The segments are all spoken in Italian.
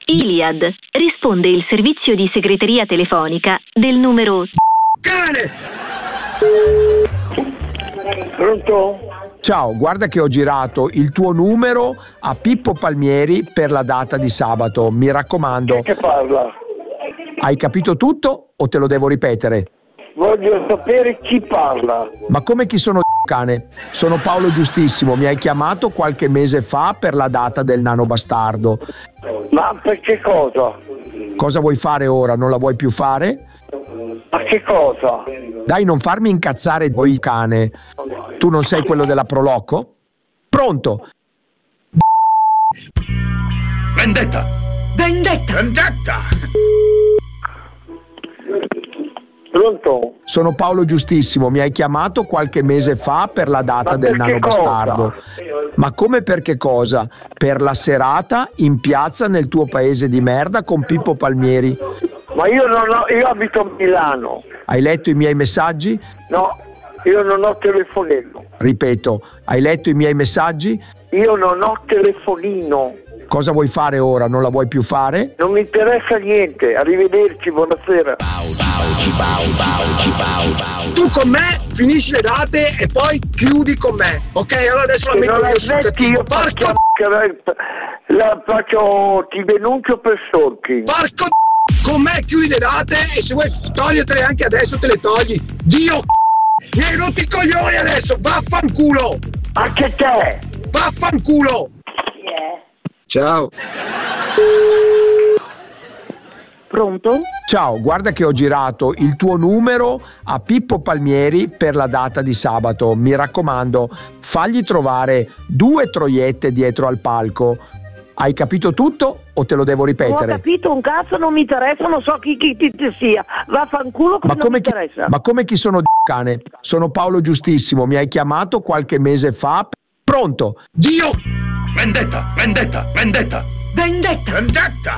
Iliad. Risponde il servizio di segreteria telefonica del numero... Cane! Pronto? Ciao, guarda che ho girato il tuo numero a Pippo Palmieri per la data di sabato. Mi raccomando. Che parla? Hai capito tutto o te lo devo ripetere? Voglio sapere chi parla. Ma come chi sono, cane? Sono Paolo Giustissimo, mi hai chiamato qualche mese fa per la data del nano bastardo. Ma per che cosa? Cosa vuoi fare ora? Non la vuoi più fare? Ma che cosa? Dai, non farmi incazzare voi, cane. Tu non sei quello della Proloco? Pronto? Vendetta! Vendetta! Vendetta! Pronto? Sono Paolo Giustissimo, mi hai chiamato qualche mese fa per la data del nano bastardo. Ma come per che cosa? Per la serata in piazza nel tuo paese di merda con Pippo Palmieri. Ma io abito a Milano. Hai letto i miei messaggi? No, io non ho telefonino. Ripeto, hai letto i miei messaggi? Io non ho telefonino. Cosa vuoi fare ora? Non la vuoi più fare? Non mi interessa niente. Arrivederci, buonasera. Tu con me finisci le date e poi chiudi con me. Ok, allora adesso la metto io sul cattivo. Porco ti denuncio per stalking. Porco con me chiudi le date e se vuoi togliertele anche adesso te le togli. Dio mi hai rotto i coglioni adesso, vaffanculo. Anche te. Vaffanculo. Ciao. Pronto? Ciao, guarda che ho girato il tuo numero a Pippo Palmieri per la data di sabato. Mi raccomando, fagli trovare 2 troiette dietro al palco. Hai capito tutto o te lo devo ripetere? Non ho capito un cazzo, non mi interessa, non so chi sia. Vaffanculo, come non mi interessa. Ma come chi sono, cane? Sono Paolo Giustissimo, mi hai chiamato qualche mese fa. Pronto? Dio! Vendetta! Vendetta! Vendetta! Vendetta! Vendetta!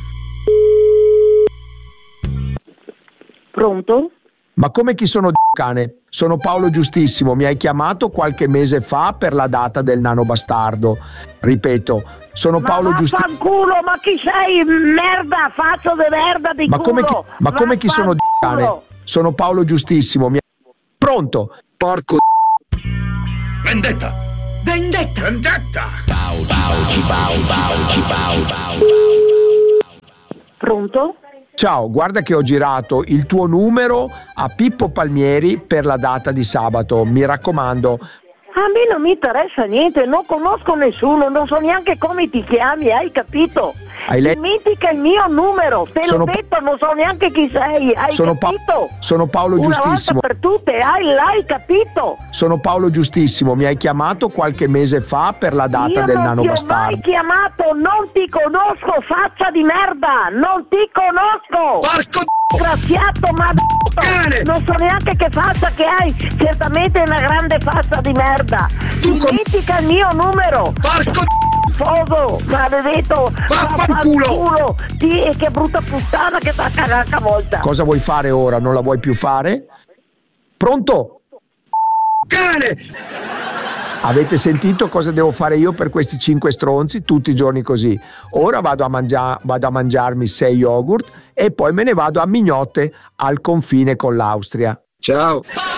Pronto? Ma come chi sono, cane? Sono Paolo Giustissimo, mi hai chiamato qualche mese fa per la data del nano bastardo. Ripeto, sono Paolo Giustissimo. Vaffanculo, ma chi sei? Merda, faccio de merda di culo. Ma come chi sono, cane? Sono Paolo Giustissimo, Pronto? Porco Vendetta! Vendetta! Vendetta! Pronto? Ciao, guarda che ho girato il tuo numero a Pippo Palmieri per la data di sabato. Mi raccomando. A me non mi interessa niente, non conosco nessuno, non so neanche come ti chiami, hai capito? Dimentica il mio numero, te l'ho detto, non so neanche chi sei, hai capito? Sono Paolo Giustissimo. Una volta per tutte, l'hai capito? Sono Paolo Giustissimo, mi hai chiamato qualche mese fa per la data del nano bastardo. Non ti ho mai chiamato, non ti conosco, faccia di merda, non ti conosco! Porco Disgraziato, ma non so neanche che faccia che hai, certamente è una grande faccia di merda. Dimentica il mio numero. Porco Fogo, maledetto, vaffanculo. E che brutta puttana che sta cagando a volta. Cosa vuoi fare ora? Non la vuoi più fare? Pronto? Cane! Avete sentito cosa devo fare io per questi 5 stronzi? Tutti i giorni così. Ora vado a mangiarmi 6 yogurt e poi me ne vado a Mignotte al confine con l'Austria. Ciao.